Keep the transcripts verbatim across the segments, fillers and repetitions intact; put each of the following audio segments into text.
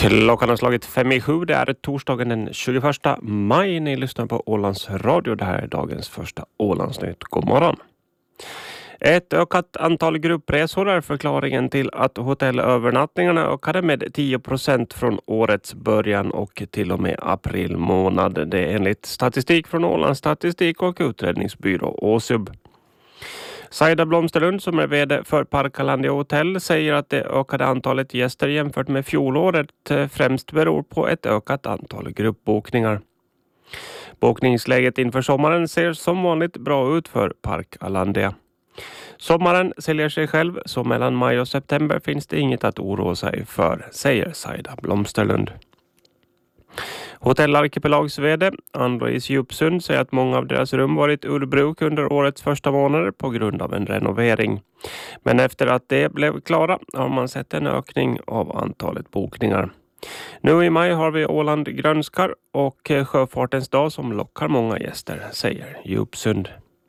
Klockan har slagit fem i sju. Det är torsdagen den tjugoförsta maj. Ni lyssnar på Ålands Radio. Det här är dagens första Ålandsnytt. God morgon. Ett ökat antal gruppresor är förklaringen till att hotellövernattningarna ökade med tio procent från årets början och till och med april månad. Det är enligt statistik från Ålands statistik och utredningsbyrå Åsub. Saida Blomsterlund som är vd för Parkalandia Hotell säger att det ökade antalet gäster jämfört med fjolåret främst beror på ett ökat antal gruppbokningar. Bokningsläget inför sommaren ser som vanligt bra ut för Parkalandia. Sommaren säljer sig själv, så mellan maj och september finns det inget att oroa sig för, säger Saida Blomsterlund. Hotellarkipelags vd Ann-Louise Djupsund säger att många av deras rum varit ur bruk under årets första månader på grund av en renovering. Men efter att det blev klara har man sett en ökning av antalet bokningar. Nu i maj har vi Åland grönskar och sjöfartens dag som lockar många gäster, säger Djupsund.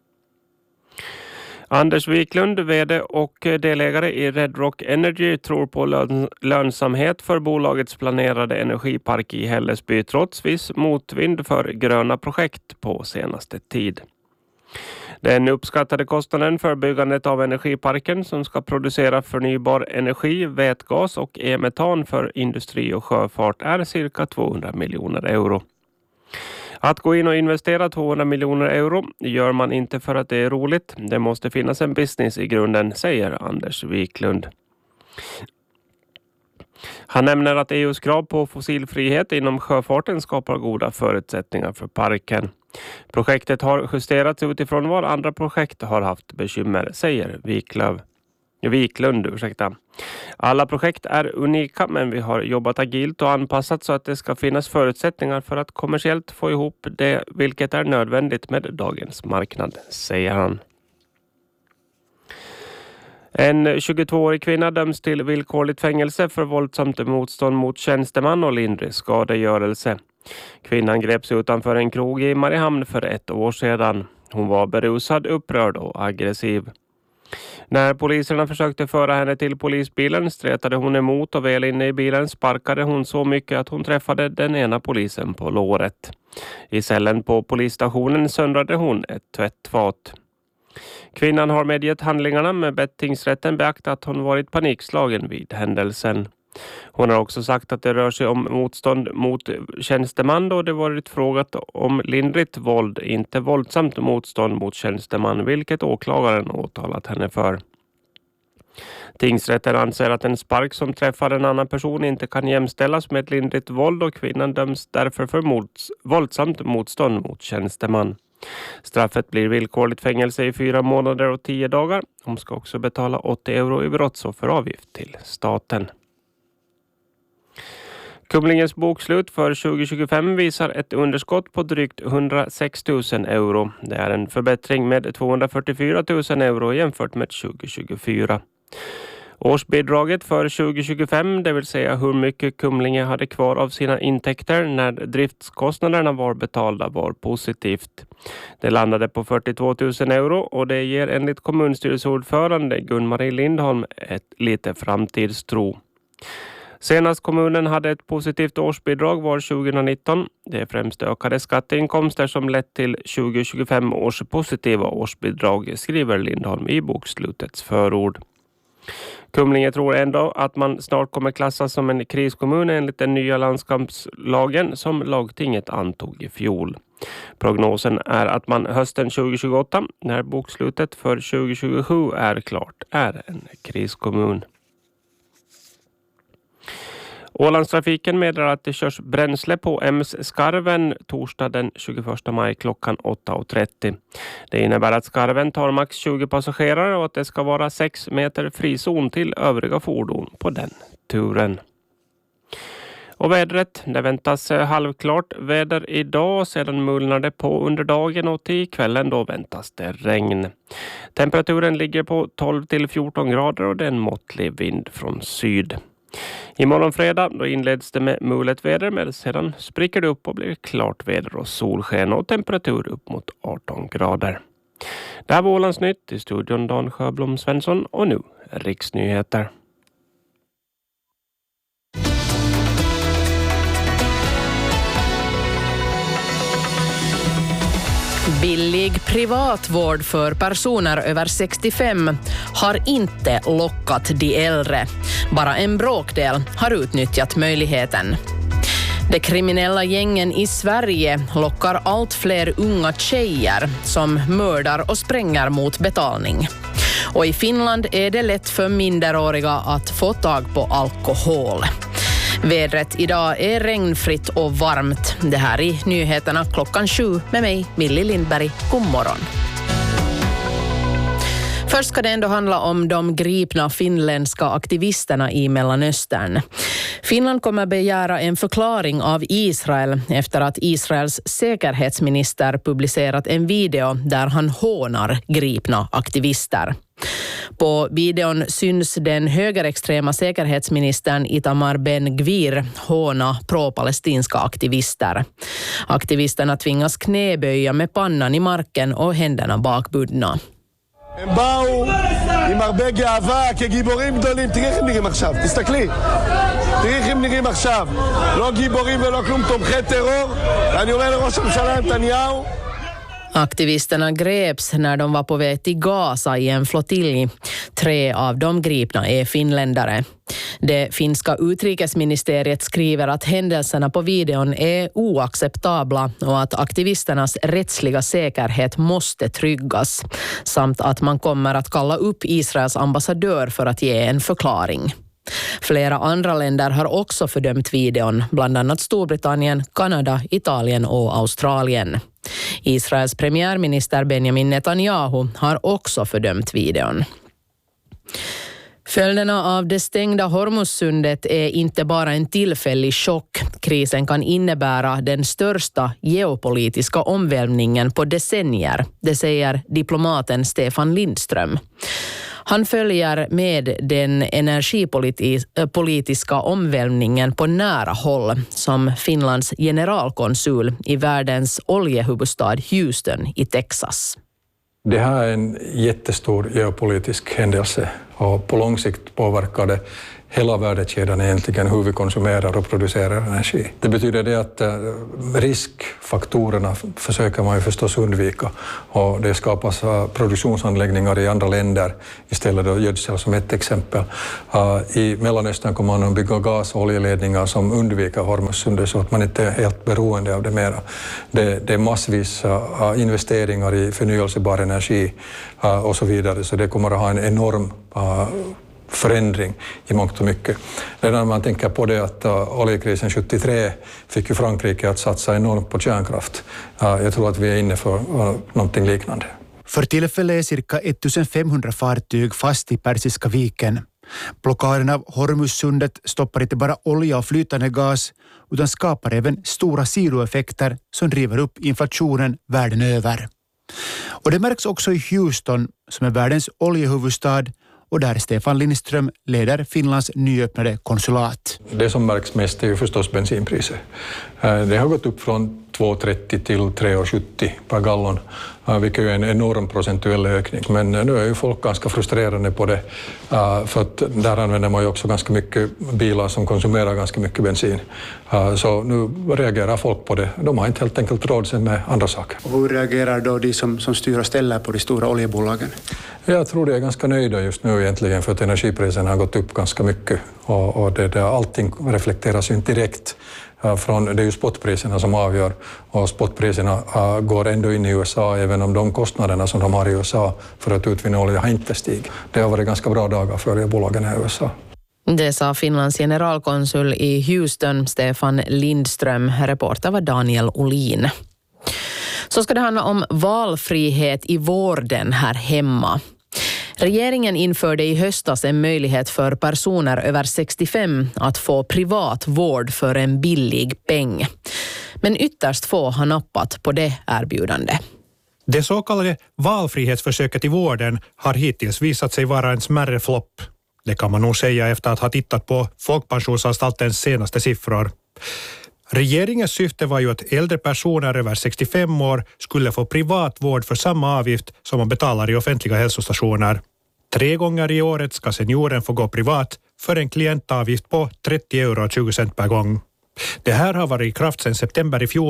Anders Wiklund, vd och delägare i Red Rock Energy, tror på lön- lönsamhet för bolagets planerade energipark i Hällesby trots viss motvind för gröna projekt på senaste tid. Den uppskattade kostnaden för byggandet av energiparken som ska producera förnybar energi, vätgas och e-metan för industri och sjöfart är cirka tvåhundra miljoner euro. Att gå in och investera tvåhundra miljoner euro gör man inte för att det är roligt. Det måste finnas en business i grunden, säger Anders Wiklund. Han nämner att E U:s krav på fossilfrihet inom sjöfarten skapar goda förutsättningar för parken. Projektet har justerats utifrån vad andra projekt har haft bekymmer, säger Wiklöv. Wiklund, ursäkta. Alla projekt är unika, men vi har jobbat agilt och anpassat så att det ska finnas förutsättningar för att kommersiellt få ihop det, vilket är nödvändigt med dagens marknad, säger han. En tjugotvåårig kvinna döms till villkorligt fängelse för våldsamt motstånd mot tjänsteman och lindrig skadegörelse. Kvinnan greps utanför en krog i Mariehamn för ett år sedan. Hon var berusad, upprörd och aggressiv. När poliserna försökte föra henne till polisbilen stretade hon emot och väl inne i bilen sparkade hon så mycket att hon träffade den ena polisen på låret. I cellen på polisstationen söndrade hon ett tvättfat. Kvinnan har medgett handlingarna med bett tingsrätten beakta att hon varit panikslagen vid händelsen. Hon har också sagt att det rör sig om motstånd mot tjänsteman då det varit frågat om lindrigt våld, inte våldsamt motstånd mot tjänsteman, vilket åklagaren åtalat henne för. Tingsrätten anser att en spark som träffar en annan person inte kan jämställas med ett lindrigt våld och kvinnan döms därför för mots- våldsamt motstånd mot tjänsteman. Straffet blir villkorligt fängelse i fyra månader och tio dagar. Hon ska också betala åttio euro i brottsofferavgift till staten. Kumlingens bokslut för tjugo tjugofem visar ett underskott på drygt hundrasex tusen euro. Det är en förbättring med tvåhundrafyrtiofyra tusen euro jämfört med tjugo tjugofyra. Årsbidraget för tjugo tjugofem, det vill säga hur mycket Kumlinge hade kvar av sina intäkter när driftskostnaderna var betalda, var positivt. Det landade på fyrtiotvå tusen euro och det ger enligt kommunstyrelseordförande Gun-Marie Lindholm ett lite framtidstro. Senast kommunen hade ett positivt årsbidrag var tjugonitton. Det är främst ökade skatteinkomster som lett till tjugo tjugofem års positiva årsbidrag, skriver Lindholm i bokslutets förord. Kumlinge tror ändå att man snart kommer klassas som en kriskommun enligt den nya landskapslagen som lagtinget antog i fjol. Prognosen är att man hösten tjugo tjugoåtta, när bokslutet för tjugo tjugosju är klart, är en kriskommun. Ålandstrafiken meddelar att det körs bränsle på M S-skarven torsdag den tjugoförsta maj klockan åtta trettio. Det innebär att skarven tar max tjugo passagerare och att det ska vara sex meter frizon till övriga fordon på den turen. Och vädret, det väntas halvklart väder idag, sedan mulnar det på under dagen och till kvällen då väntas det regn. Temperaturen ligger på tolv till fjorton grader och det är en måttlig vind från syd. Imorgon fredag då inleds det med mulet väder, men sedan spricker det upp och blir klart väder och solsken och temperatur upp mot arton grader. Det här var Ålandsnytt, i studion Dan Sjöblom Svensson och nu Riksnyheter. Billig privatvård för personer över sextiofem har inte lockat de äldre. Bara en bråkdel har utnyttjat möjligheten. De kriminella gängen i Sverige lockar allt fler unga tjejer som mördar och spränger mot betalning. Och i Finland är det lätt för minderåriga att få tag på alkohol. Vädret idag är regnfritt och varmt. Det här i nyheterna klockan sju med mig, Millie Lindberg. God morgon. Först ska det ändå handla om de gripna finländska aktivisterna i Mellanöstern. Finland kommer begära en förklaring av Israel efter att Israels säkerhetsminister publicerat en video där han hånar gripna aktivister. På videon syns den högerextrema säkerhetsministern Itamar Ben-Gvir håna pro-palestinska aktivister. Aktivisterna tvingas knäböja med pannan i marken och händerna bakbundna. הם באו עם הרבה גאווה כגיבורים גדולים. תראי איך הם נראים עכשיו, תסתכלי. תראי איך הם נראים עכשיו. לא גיבורים ולא כלום, תומכי טרור. אני אומר לראש הממשלה נתניהו. Aktivisterna greps när de var på väg till Gaza i en flottilj. Tre av de gripna är finländare. Det finska utrikesministeriet skriver att händelserna på videon är oacceptabla och att aktivisternas rättsliga säkerhet måste tryggas, samt att man kommer att kalla upp Israels ambassadör för att ge en förklaring. Flera andra länder har också fördömt videon, bland annat Storbritannien, Kanada, Italien och Australien. Israels premiärminister Benjamin Netanyahu har också fördömt videon. Följderna av det stängda Hormuzsundet är inte bara en tillfällig chock. Krisen kan innebära den största geopolitiska omvälvningen på decennier, det säger diplomaten Stefan Lindström. Han följer med den energipolitiska omvälvningen på nära håll som Finlands generalkonsul i världens oljehuvudstad Houston i Texas. Det här är en jättestor geopolitisk händelse och på lång sikt påverkar det hela värdekedjan egentligen hur vi konsumerar och producerar energi. Det betyder det att riskfaktorerna försöker man ju förstås undvika och det skapas produktionsanläggningar i andra länder istället för gödsel som ett exempel. I Mellanöstern kommer man att bygga gas- och oljeledningar som undviker Hormuzsundet så att man inte är helt beroende av det mera. Det, det är massvis investeringar i förnyelsebar energi och så vidare så det kommer att ha en enorm förändring i mångt och mycket. Redan när man tänker på det att uh, oljekrisen sjuttiotre fick ju Frankrike att satsa enormt på kärnkraft. Uh, jag tror att vi är inne för uh, någonting liknande. För tillfället är cirka femtonhundra fartyg fast i Persiska viken. Blockaden av Hormuzsundet stoppar inte bara olja och flytande gas utan skapar även stora sidoeffekter som driver upp inflationen världen över. Och det märks också i Houston som är världens oljehuvudstad och där Stefan Lindström leder Finlands nyöppnade konsulat. Det som märks mest är ju förstås bensinpriser. Det har gått upp från två trettio till tre sjuttio per gallon, vilket är en enorm procentuell ökning. Men nu är ju folk ganska frustrerade på det, för att där använder man ju också ganska mycket bilar som konsumerar ganska mycket bensin. Så nu reagerar folk på det. De har inte helt enkelt råd sen med andra saker. Och hur reagerar då de som, som styr och ställer på de stora oljebolagen? Jag tror de är ganska nöjda just nu egentligen för att energipriserna har gått upp ganska mycket. Och, och det, det, allting reflekteras ju inte direkt. Från, det är ju spotpriserna som avgör och spotpriserna uh, går ändå in i U S A även om de kostnaderna som de har i U S A för att utvinna olja har inte stigit. Det har varit ganska bra dagar för oljebolagen i U S A. Det sa Finlands generalkonsul i Houston, Stefan Lindström. Reporter var Daniel Olin. Så ska det handla om valfrihet i vården här hemma. Regeringen införde i höstas en möjlighet för personer över sextiofem att få privat vård för en billig peng. Men ytterst få har nappat på det erbjudande. Det så kallade valfrihetsförsöket i vården har hittills visat sig vara en smärre flopp. Det kan man nog säga efter att ha tittat på Folkpensionsanstaltens senaste siffror. Regeringens syfte var ju att äldre personer över sextiofem år skulle få privat vård för samma avgift som man betalar i offentliga hälsostationer. Tre gånger i året ska senioren få gå privat för en klientavgift på trettio euro och tjugo cent per gång. Det här har varit i kraft sedan september i fjol,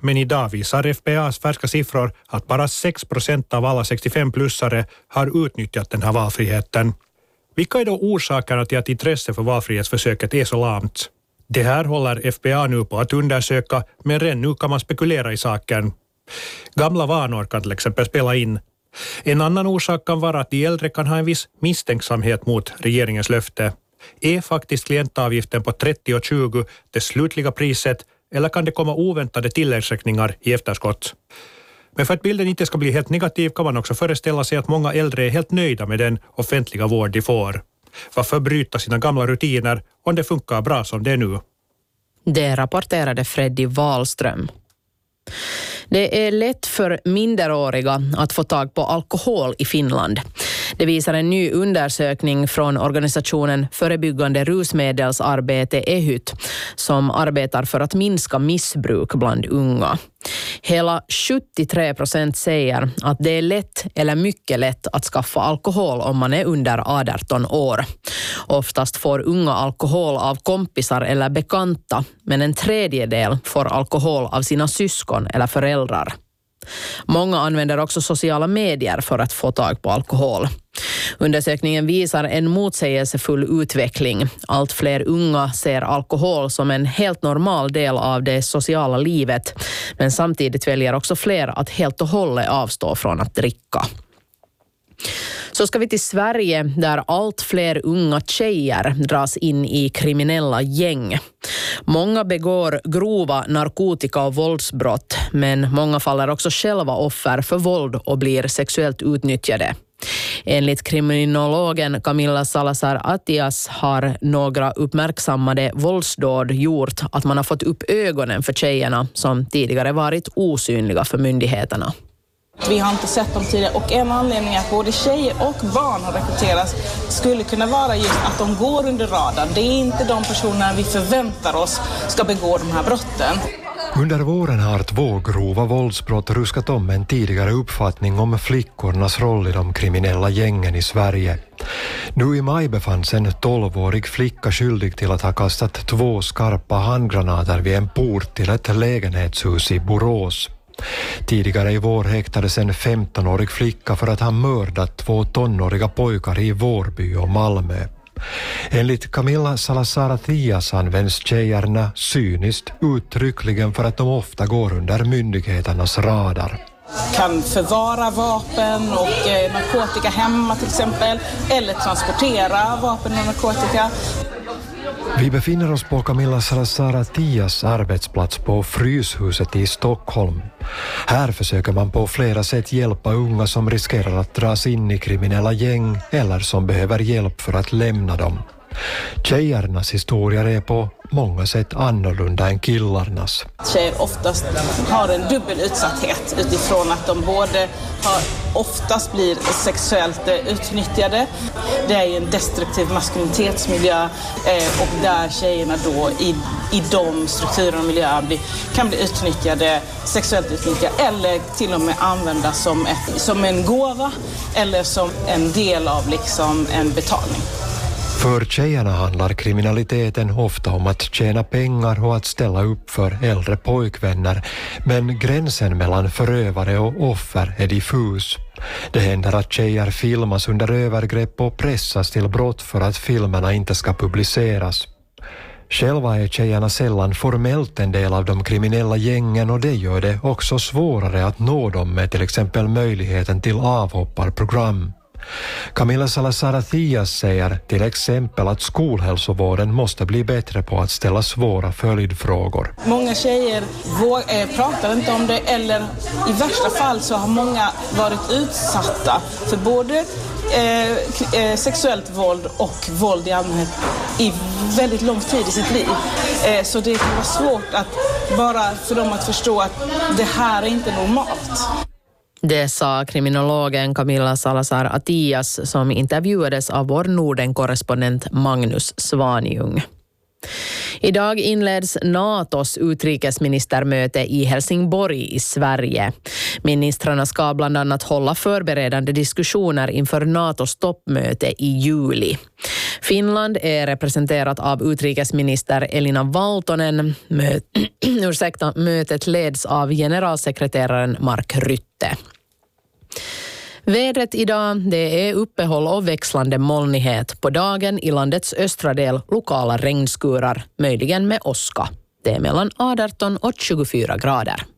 men idag visar F B A:s färska siffror att bara sex procent av alla sextiofem-plussare har utnyttjat den här valfriheten. Vilka är då orsakerna till att intresset för valfrihetsförsöket är så lamt? Det här håller F B A nu på att undersöka, men redan nu kan man spekulera i saken. Gamla vanor kan till exempel spela in. En annan orsak kan vara att de äldre kan ha en viss misstänksamhet mot regeringens löfte. Är faktiskt klientavgiften på trettio och tjugo det slutliga priset, eller kan det komma oväntade tilläggsräkningar i efterskott? Men för att bilden inte ska bli helt negativ kan man också föreställa sig att många äldre är helt nöjda med den offentliga vård de får. Varför bryta sina gamla rutiner om det funkar bra som det är nu? Det rapporterade Freddy Wahlström. Det är lätt för minderåriga att få tag på alkohol i Finland. Det visar en ny undersökning från organisationen Förebyggande rusmedelsarbete E H Y T som arbetar för att minska missbruk bland unga. Hela sjuttiotre procent säger att det är lätt eller mycket lätt att skaffa alkohol om man är under arton år. Oftast får unga alkohol av kompisar eller bekanta, men en tredjedel får alkohol av sina syskon eller föräldrar. Många använder också sociala medier för att få tag på alkohol. Undersökningen visar en motsägelsefull utveckling. Allt fler unga ser alkohol som en helt normal del av det sociala livet, men samtidigt väljer också fler att helt och hållet avstå från att dricka. Så ska vi till Sverige där allt fler unga tjejer dras in i kriminella gäng. Många begår grova narkotika- och våldsbrott, men många faller också själva offer för våld och blir sexuellt utnyttjade. Enligt kriminologen Camilla Salazar Atias har några uppmärksammade våldsdåd gjort att man har fått upp ögonen för tjejerna som tidigare varit osynliga för myndigheterna. Vi har inte sett dem tidigare och en anledning att både tjejer och barn har rekryterats skulle kunna vara just att de går under radarn. Det är inte de personerna vi förväntar oss ska begå de här brotten. Under våren har två grova våldsbrott ruskat om en tidigare uppfattning om flickornas roll i de kriminella gängen i Sverige. Nu i maj befanns en tolvårig flicka skyldig till att ha kastat två skarpa handgranater vid en port till ett lägenhetshus i Borås. Tidigare i vår häktades en femtonårig flicka för att ha mördat två tonåriga pojkar i Vårby och Malmö. Enligt Camilla Salazar Atias används tjejerna cyniskt uttryckligen för att de ofta går under myndigheternas radar. Kan förvara vapen och eh, narkotika hemma till exempel, eller transportera vapen och narkotika. Vi befinner oss på Camilla Salazar Atias arbetsplats på Fryshuset i Stockholm. Här försöker man på flera sätt hjälpa unga som riskerar att dras in i kriminella gäng eller som behöver hjälp för att lämna dem. Tjejernas historier är på många sätt annorlunda än killarnas. Tjejer oftast har en dubbel utsatthet utifrån att de både har, oftast blir sexuellt utnyttjade. Det är en destruktiv maskulinitetsmiljö eh, och där tjejerna då i, i de strukturerna och miljöer blir, kan bli utnyttjade, sexuellt utnyttjade eller till och med användas som, ett, som en gåva eller som en del av liksom en betalning. För tjejerna handlar kriminaliteten ofta om att tjäna pengar och att ställa upp för äldre pojkvänner, men gränsen mellan förövare och offer är diffus. Det händer att tjejer filmas under övergrepp och pressas till brott för att filmerna inte ska publiceras. Själva är tjejerna sällan formellt en del av de kriminella gängen och det gör det också svårare att nå dem med till exempel möjligheten till avhopparprogram. Camilla Salazar Atias säger till exempel att skolhälsovården måste bli bättre på att ställa svåra följdfrågor. Många tjejer våg, eh, pratar inte om det eller i värsta fall så har många varit utsatta för både eh, sexuellt våld och våld i allmänhet i väldigt lång tid i sitt liv. Eh, så det kan vara svårt att bara för dem att förstå att det här är inte normalt. Det sa kriminologen Camilla Salazar Atias som intervjuades av vår Norden-korrespondent Magnus Svanjung. Idag inleds NATOs utrikesministermöte i Helsingborg i Sverige. Ministrarna ska bland annat hålla förberedande diskussioner inför NATOs toppmöte i juli. Finland är representerat av utrikesminister Elina Valtonen. Mö- Ursäkta, mötet leds av generalsekreteraren Mark Rutte. Vädret idag, det är uppehåll och växlande molnighet. På dagen i landets östra del lokala regnskurar, möjligen med åska. Det är mellan arton och tjugofyra grader.